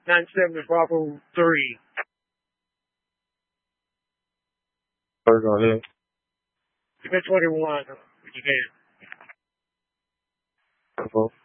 97 Bravo 3. Go ahead. You got 21. You can. Info.